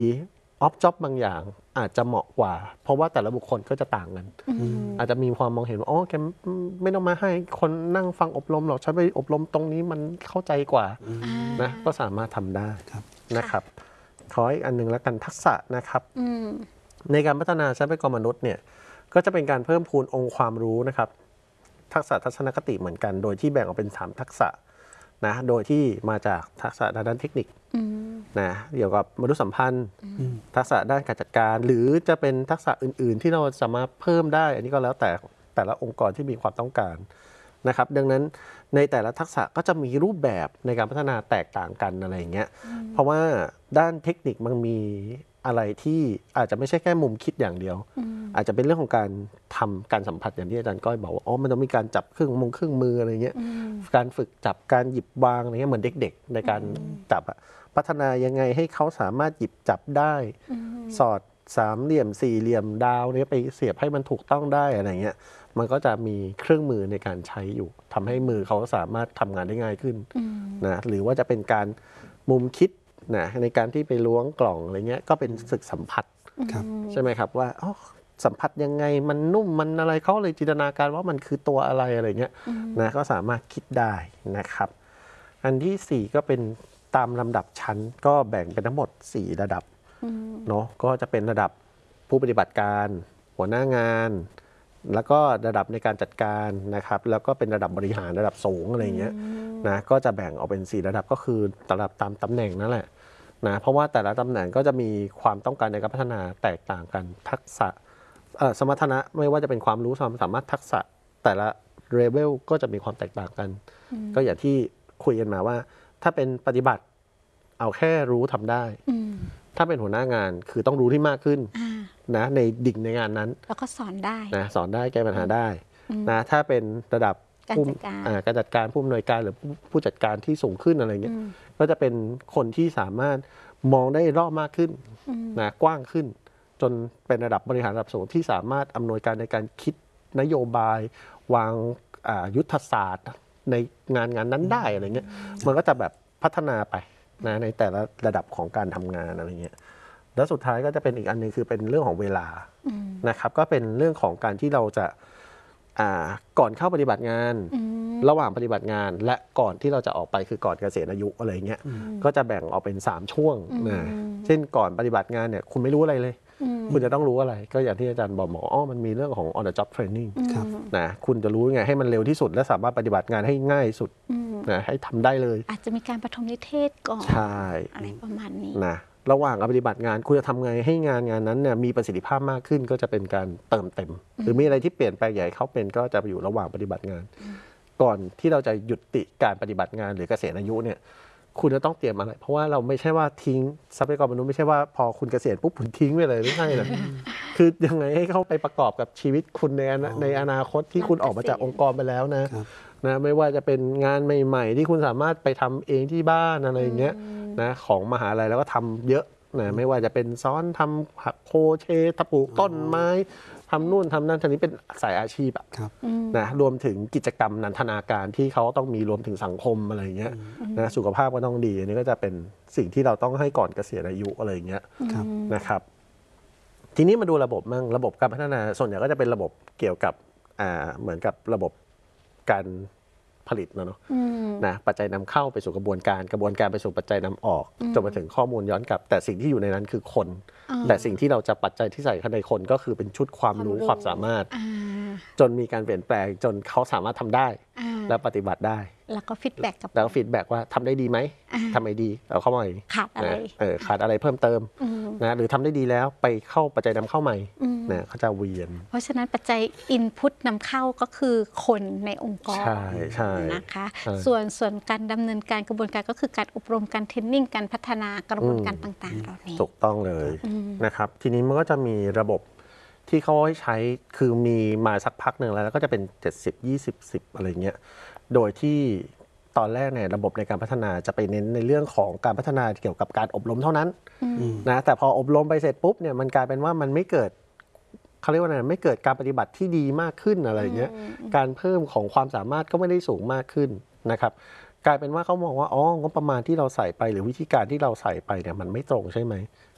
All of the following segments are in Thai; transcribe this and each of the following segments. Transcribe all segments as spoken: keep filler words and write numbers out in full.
ออฟจ็อบบางอย่างอาจจะเหมาะกว่าเพราะว่าแต่ละบุคคลก็จะต่างกันอาจจะมีความมองเห็นว่าอ๋อแกไม่ต้องมาให้คนนั่งฟังอบรมหรอกฉันไปอบรมตรงนี้มันเข้าใจกว่านะก็สามารถทำได้นะครับขออีกอันหนึ่งแล้วกันทักษะนะครับในการพัฒนาทรัพยากรมนุษย์เนี่ยก็จะเป็นการเพิ่มพูนองค์ความรู้นะครับทักษะทัศนคติเหมือนกันโดยที่แบ่งออกเป็นสามทักษะนะโดยที่มาจากทักษะด้านเทคนิคนะเกี่ยวกับมนุษยสัมพันธ์ทักษะด้านการจัดการหรือจะเป็นทักษะอื่นๆที่เราสามารถเพิ่มได้อันนี้ก็แล้วแต่แต่ละองค์กรที่มีความต้องการนะครับดังนั้นในแต่ละทักษะก็จะมีรูปแบบในการพัฒนาแตกต่างกันอะไรอย่างเงี้ยเพราะว่าด้านเทคนิคมันมีอะไรที่อาจจะไม่ใช่แค่มุมคิดอย่างเดียวอาจจะเป็นเรื่องของการทำการสัมผัสอย่างที่อาจารย์ก้อยบอกว่าอ๋อมันต้องมีการจับเครื่องมงเครื่องมืออะไรเงี้ยการฝึกจับการหยิบวางอะไรเงี้ยเหมือนเด็กๆในการจับอะพัฒนายังไงให้เขาสามารถหยิบจับได้สอดสามเหลี่ยมสี่เหลี่ยมดาวเนี่ยไปเสียบให้มันถูกต้องได้อะไรเงี้ยมันก็จะมีเครื่องมือในการใช้อยู่ทำให้มือเขาสามารถทำงานได้ง่ายขึ้นนะหรือว่าจะเป็นการมุมคิดนะในการที่ไปล้วงกล่องอะไรเงี้ยก็เป็นศึกสัมผัสใช่ไหมครับว่าอ๋อสัมผัสยังไงมันนุ่มมันอะไรเขาเลยจินตนาการว่ามันคือตัวอะไรอะไรเงี้ยนะก็สามารถคิดได้นะครับอันที่สี่ก็เป็นตามลำดับชั้นก็แบ่งเป็นทั้งหมดสี่ระดับเนาะก็จะเป็นระดับผู้ปฏิบัติการหัวหน้างานแล้วก็ระดับในการจัดการนะครับแล้วก็เป็นระดับบริหารระดับสูงอะไรเงี้ยนะก็จะแบ่งออกเป็นสี่ระดับก็คือระดับตามตำแหน่งนั่นแหละนะเพราะว่าแต่ละตำแหน่งก็จะมีความต้องการในการพัฒนาแตกต่างกันทักษะสมรรถนะไม่ว่าจะเป็นความรู้ความสามารถทักษะแต่ละเลเวลก็จะมีความแตกต่างกันก็อย่างที่คุยกันมาว่าถ้าเป็นปฏิบัติเอาแค่รู้ทำได้ถ้าเป็นหัวหน้างานคือต้องรู้ที่มากขึ้นนะในดิ่งในงานนั้นแล้วก็สอนได้นะสอนได้แก้ปัญหาได้นะถ้าเป็นระดับผู้การจัดการผู้อำนวยการหรือผู้จัดการที่สูงขึ้นอะไรเงี้ยก็จะเป็นคนที่สามารถมองได้รอบมากขึ้นนะกว้างขึ้นจนเป็นระดับบริหารระดับสูงที่สามารถอำนวยการในการคิดนโยบายวางยุทธศาสตร์ในงานงานนั้นได้อะไรเงี้ยมันก็จะแบบพัฒนาไปนะในแต่ละระดับของการทำงานอะไรเงี้ยแล้วสุดท้ายก็จะเป็นอีกอันนึงคือเป็นเรื่องของเวลานะครับก็เป็นเรื่องของการที่เราจะก่อนเข้าปฏิบัติงานระหว่างปฏิบัติงานและก่อนที่เราจะออกไปคือก่อนเกษียณอายุอะไรเงี้ยก็จะแบ่งออกเป็นสามช่วงนะเช่นก่อนปฏิบัติงานเนี่ยคุณไม่รู้อะไรเลยคุณจะต้องรู้อะไรก็อย่างที่อาจารย์บอกหมออ๋อมันมีเรื่องของ on the job training นะคุณจะรู้ยังไงให้มันเร็วที่สุดและสามารถปฏิบัติงานให้ง่ายสุดนะให้ทำได้เลยอาจจะมีการปฐมนิเทศก่อนใช่อะไรประมาณนี้นะระหว่างการปฏิบัติงานคุณจะทำไงให้งานงานนั้นเนี่ยมีประสิทธิภาพมากขึ้นก็จะเป็นการเติมเต็มหรือมีอะไรที่เปลี่ยนแปลงใหญ่เขาเป็นก็จะไปอยู่ระหว่างปฏิบัติงานก่อนที่เราจะหยุดติการปฏิบัติงานหรือเกษียณอายุเนี่ยคุณจะต้องเตรียมอะไรเพราะว่าเราไม่ใช่ว่าทิ้งทรัพยากรมนุษย์ไม่ใช่ว่าพอคุณเกษียณปุ๊บคุณทิ้งไปเลยไม่ใช่นะคือยังไงให้เข้าไปประกอบกับชีวิตคุณในในอนาคตที่คุณออกมาจากองค์กรไปแล้วนะนะไม่ว่าจะเป็นงานใหม่ๆที่คุณสามารถไปทำเองที่บ้านอะไรอย่างเงี้ยนะของมหาลัยแล้วก็ทำเยอะนะไม่ว่าจะเป็นซ้อนทำผักโคเชตปลูกต้นไม้ทำนู่นทำนั่นทีนี้เป็นสายอาชีพอะนะรวมถึงกิจกรรมนันทนาการที่เขาต้องมีรวมถึงสังคมอะไรอย่างเงี้ยนะสุขภาพก็ต้องดีอันนี้ก็จะเป็นสิ่งที่เราต้องให้ก่อนเกษียณอายุอะไรอย่างเงี้ยนะครับทีนี้มาดูระบบมั่งระบบการพัฒนาส่วนใหญ่ก็จะเป็นระบบเกี่ยวกับอ่าเหมือนกับระบบการผลิตเนาะนะปัจจัยนำเข้าไปสู่กระบวนการกระบวนการไปสู่ปัจจัยนำออกจนมาถึงข้อมูลย้อนกลับแต่สิ่งที่อยู่ในนั้นคือคนแต่สิ่งที่เราจะปัจจัยที่ใส่เข้าในคนก็คือเป็นชุดความรู้ความสามารถจนมีการเปลี่ยนแปลงจนเขาสามารถทำได้และปฏิบัติได้แล้วก็ฟีดแบ็กกับแล้วก็ฟีดแบ็กว่าทำได้ดีไหมทำไม่ดีเอาเข้ามาขาดอะไรเออขาดอะไรเพิ่มเติมนะหรือทำได้ดีแล้วไปเข้าปัจจัยนำเข้าใหม่นะเขาจะเวียนเพราะฉะนั้นปัจจัยอินพุตนำเข้าก็คือคนในองค์กรใช่ใช่นะคะส่วนส่วนการดำเนินการกระบวนการก็คือการอบรมการเทรนนิ่งการพัฒนากระบวนการต่างๆเหล่านี้ถูกต้องเลยนะครับทีนี้มันก็จะมีระบบที่เขาให้ใช้คือมีมาสักพักหนึ่งแล้วแล้วก็จะเป็นเจ็ดสิบ ยี่สิบ สิบอะไรเงี้ยโดยที่ตอนแรกเนี่ยระบบในการพัฒนาจะไปเน้นในเรื่องของการพัฒนาเกี่ยวกับการอบรมเท่านั้นนะแต่พออบรมไปเสร็จปุ๊บเนี่ยมันกลายเป็นว่ามันไม่เกิดเขาเรียกว่าอะไรไม่เกิดการปฏิบัติที่ดีมากขึ้นอะไรเงี้ยการเพิ่มของความสามารถก็ไม่ได้สูงมากขึ้นนะครับกลายเป็นว่าเขามองว่าอ๋องบประมาณที่เราใส่ไปหรือวิธีการที่เราใส่ไปเนี่ยมันไม่ตรงใช่ไหม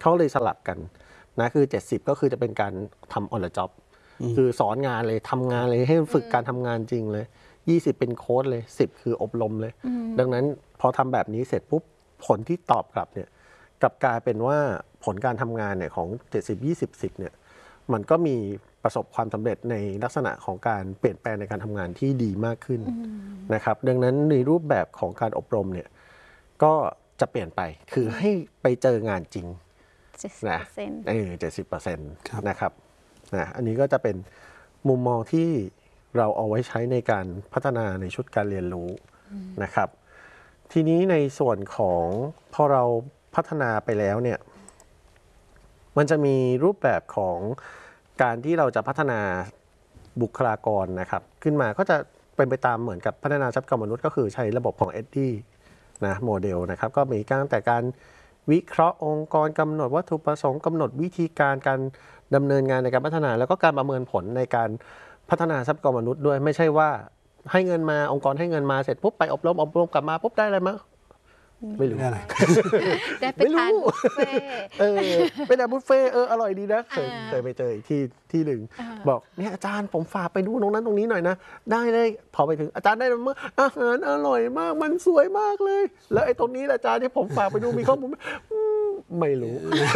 เขาเลยสลับกันนะคือเจ็ดสิบก็คือจะเป็นการทำ on the job คือสอนงานเลยทำงานเลยให้ฝึกการทำงานจริงเลยยี่สิบเป็นโค้ดเลยสิบคืออบรมเลยดังนั้นพอทำแบบนี้เสร็จปุ๊บผลที่ตอบกลับเนี่ยกลับกลายเป็นว่าผลการทำงานเนี่ยของเจ็ดสิบ ยี่สิบ สิบเนี่ยมันก็มีประสบความสำเร็จในลักษณะของการเปลี่ยนแปลงในการทำงานที่ดีมากขึ้นนะครับดังนั้นในรูปแบบของการอบรมเนี่ยก็จะเปลี่ยนไปคือให้ไปเจองานจริงนะเออเจ็ดสิบเปอร์เซ็นต์นะครับนะอันนี้ก็จะเป็นมุมมองที่เราเอาไว้ใช้ในการพัฒนาในชุดการเรียนรู้นะครับทีนี้ในส่วนของพอเราพัฒนาไปแล้วเนี่ยมันจะมีรูปแบบของการที่เราจะพัฒนาบุคลากรนะครับขึ้นมาก็จะเป็นไปตามเหมือนกับพัฒนาทรัพยากรมนุษย์ก็คือใช้ระบบของ เอ็ด ดี นะโมเดลนะครับก็มีตั้งแต่การวิเคราะห์องค์กรกำหนดวัตถุประสงค์กำหนดวิธีการการดำเนินงานในการพัฒนาแล้วก็การประเมินผลในการพัฒนาทรัพยากรมนุษย์ด้วยไม่ใช่ว่าให้เงินมาองค์กรให้เงินมาเสร็จปุ๊บไปอบรมอบรมกลับมาปุ๊บได้อะไรมั้งไม่รู้อะไรได้ไปทานบุฟเฟ่เออเป็นบุฟเฟ่เอออร่อยดีนะเคยเคยไปเจออีกที่ที่หนึ่งบอกเนี่ยอาจารย์ผมฝากไปดูตรงนั้นตรงนี้หน่อยนะได้เลยพอไปถึงอาจารย์ได้มาอาหารอร่อยมากมันสวยมากเลยแล้วไอ้ตรงนี้อาจารย์ที่ผมฝากไปดูมีข้อมูลไม่รู้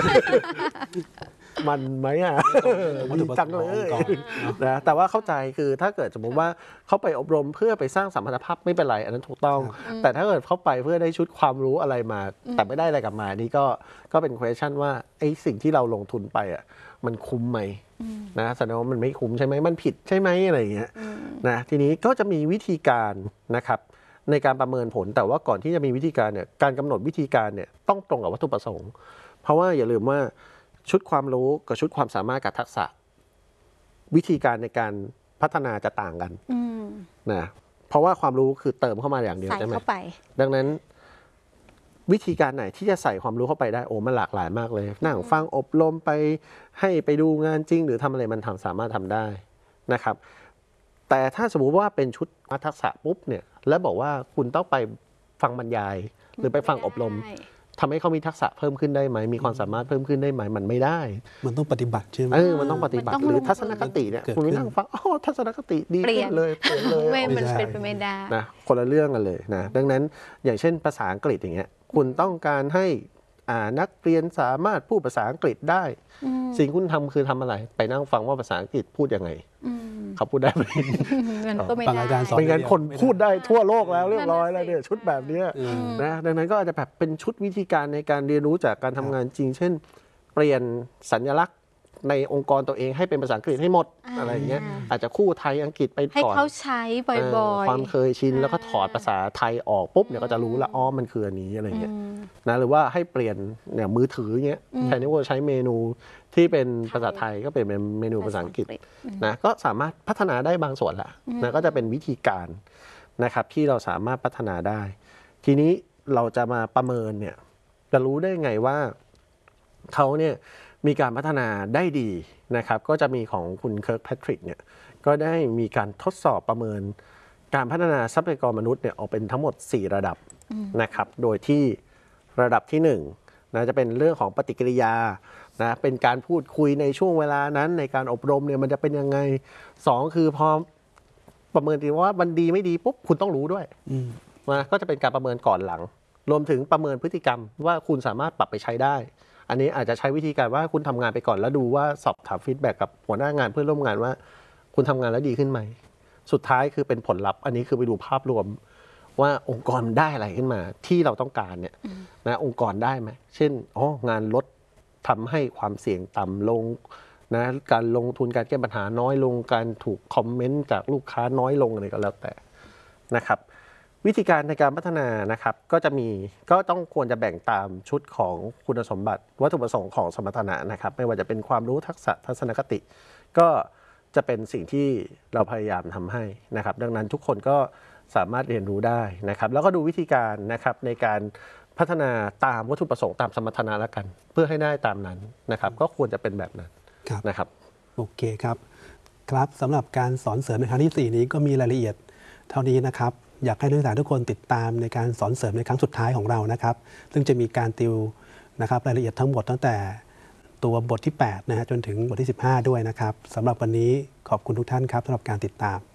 มันไหมอ่ะดีจังเลยนะแต่ว่าเข้าใจคือถ้าเกิดสมมติว่าเขาไปอบรมเพื่อไปสร้างสัมพันธภาพไม่เป็นไรอันนั้นถูกต้องแต่ถ้าเกิดเขาไปเพื่อได้ชุดความรู้อะไรมาแต่ไม่ได้อะไรกลับมานี่ก็ก็เป็น question ว่าไอ้สิ่งที่เราลงทุนไปอ่ะมันคุ้มไหมนะแสดงว่ามันไม่คุ้มใช่ไหมมันผิดใช่ไหมอะไรอย่างเงี้ยนะทีนี้ก็จะมีวิธีการนะครับในการประเมินผลแต่ว่าก่อนที่จะมีวิธีการเนี่ยการกำหนดวิธีการเนี่ยต้องตรงกับวัตถุประสงค์เพราะว่าอย่าลืมว่าชุดความรู้กับชุดความสามารถกับทักษะวิธีการในการพัฒนาจะต่างกันนะเพราะว่าความรู้คือเติมเข้ามาอย่างเดียวใช่ไหมดังนั้นวิธีการไหนที่จะใส่ความรู้เข้าไปได้โอ้มันหลากหลายมากเลยนั่งฟังอบรมไปให้ไปดูงานจริงหรือทำอะไรมันทำสามารถทำได้นะครับแต่ถ้าสมมุติว่าเป็นชุดทักษะปุ๊บเนี่ยแล้วบอกว่าคุณต้องไปฟังบรรยายหรือไปฟังอบรมทำให้เขามีทักษะเพิ่มขึ้นได้ไหมมีความสามารถเพิ่มขึ้นได้ไหมมันไม่ได้มันต้องปฏิบัติใช่ไหมเออมันต้องปฏิบัติหรือทัศนคติเนี่ยคุณนั่งฟังอ๋อทัศนคติดีขึ้นเลยเปลี่ยนเลยไม่มันเป็นไปไม่ได้นะคนละเรื่องกันเลยนะดังนั้นอย่างเช่นภาษาอังกฤษอย่างเงี้ยคุณต้องการให้อ่านักเรียนสามารถพูดภาษาอังกฤษได้สิ่งคุณทำคือทำอะไรไปนั่งฟังว่าภาษาอังกฤษพูดยังไงเขาพูดได้ไหมมันก็ไม่ได้เป็นงั้นคนพูดได้ทั่วโลกแล้วเรียบร้อยแล้วเนี่ยชุดแบบนี้นะดังนั้นก็อาจจะแบบเป็นชุดวิธีการในการเรียนรู้จากการทำงานจริงเช่นเปลี่ยนสัญลักษณ์ในองค์กรตัวเองให้เป็นภาษาอังกฤษให้หมดอะไรอย่างเงี้ยอาจจะคู่ไทยอังกฤษไปก่อนให้เขาใช้บ่อยๆความเคยชินแล้วก็ถอดภาษาไทยออกปุ๊บเนี่ยก็จะรู้ละอ๋อมันคืออันนี้อะไรเงี้ยนะหรือว่าให้เปลี่ยนเนี่ยมือถือเงี้ยแทนที่ว่าใช้เมนูที่เป็นภาษาไทยก็เป็นเมนูภาษาอังกฤษนะก็สามารถพัฒนาได้บางส่วนละนะก็จะเป็นวิธีการนะครับที่เราสามารถพัฒนาได้ทีนี้เราจะมาประเมินเนี่ยจะรู้ได้ไงว่าเขาเนี่ยมีการพัฒนาได้ดีนะครับก็จะมีของคุณเคิร์กแพทริกเนี่ยก็ได้มีการทดสอบประเมินการพัฒนาทรัพยากรมนุษย์เนี่ยออกเป็นทั้งหมดสี่ระดับนะครับโดยที่ระดับที่หนึ่งนะจะเป็นเรื่องของปฏิกิริยานะเป็นการพูดคุยในช่วงเวลานั้นในการอบรมเนี่ยมันจะเป็นยังไงสองคือพอประเมินดีว่ามันดีไม่ดีปุ๊บคุณต้องรู้ด้วยนะก็จะเป็นการประเมินก่อนหลังรวมถึงประเมินพฤติกรรมว่าคุณสามารถปรับไปใช้ได้อันนี้อาจจะใช้วิธีการว่าคุณทำงานไปก่อนแล้วดูว่าสอบถามฟีดแบ็กกับหัวหน้างานเพื่อนร่วมงานว่าคุณทำงานแล้วดีขึ้นไหมสุดท้ายคือเป็นผลลัพธ์อันนี้คือไปดูภาพรวมว่าองค์กรได้อะไรขึ้นมาที่เราต้องการเนี่ยนะองค์กรได้ไหมเช่นอ๋องานลดทำให้ความเสี่ยงต่ำลงนะการลงทุนการแก้ปัญหาน้อยลงการถูกคอมเมนต์จากลูกค้าน้อยลงอะไรก็แล้วแต่นะครับวิธีการในการพัฒนานะครับก็จะมีก็ต้องควรจะแบ่งตามชุดของคุณสมบัติวัตถุประสงค์ของสมรรถนะนะครับไม่ว่าจะเป็นความรู้ทักษะทัศนคติก็จะเป็นสิ่งที่เราพยายามทำให้นะครับดังนั้นทุกคนก็สามารถเรียนรู้ได้นะครับแล้วก็ดูวิธีการนะครับในการพัฒนาตามวัตถุประสงค์ตามสมรรถนะแล้วกันเพื่อให้ได้ตามนั้นนะครับก็ควรจะเป็นแบบนั้นนะครับโอเคครับครับสำหรับการสอนเสริมในครั้งที่สี่นี้ก็มีรายละเอียดเท่านี้นะครับอยากให้นักศึกษาทุกคนติดตามในการสอนเสริมในครั้งสุดท้ายของเรานะครับซึ่งจะมีการติวนะครับรายละเอียดทั้งหมดตั้งแต่ตัวบทที่แปดนะฮะจนถึงบทที่สิบห้าด้วยนะครับสำหรับวันนี้ขอบคุณทุกท่านครับสำหรับการติดตาม